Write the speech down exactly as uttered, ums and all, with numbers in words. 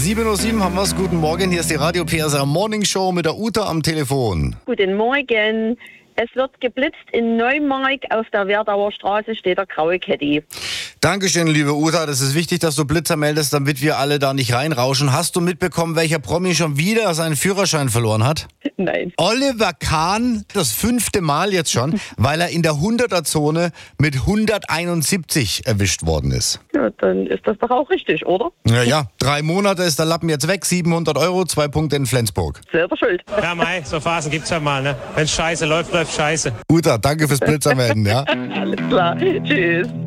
sieben Uhr sieben haben wir's. Guten Morgen, hier ist die Radio P S R Morning Show mit der Uta am Telefon. Guten Morgen. Es wird geblitzt in Neumark. Auf der Werdauer Straße steht der graue Caddy. Dankeschön, liebe Uta. Das ist wichtig, dass du Blitzer meldest, damit wir alle da nicht reinrauschen. Hast du mitbekommen, welcher Promi schon wieder seinen Führerschein verloren hat? Nein. Oliver Kahn, das fünfte Mal jetzt schon, weil er in der hunderter-Zone mit hunderteinundsiebzig erwischt worden ist. Ja, dann ist das doch auch richtig, oder? Ja, ja. Drei Monate ist der Lappen jetzt weg, siebenhundert Euro, zwei Punkte in Flensburg. Selber schuld. Ja, mei, so Phasen gibt's ja mal, ne? Wenn scheiße läuft, läuft scheiße. Uta, danke fürs Blitzermelden, ja? Alles klar. Tschüss.